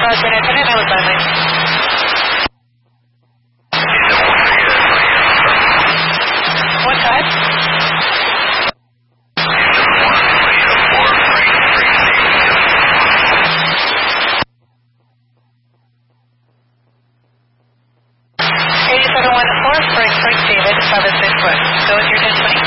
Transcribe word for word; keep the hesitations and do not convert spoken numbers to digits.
Roger, and attendant, I was on my... What time? eighty-seven one four, Frank, Frank, David, seven six one. Go with your ten twenty.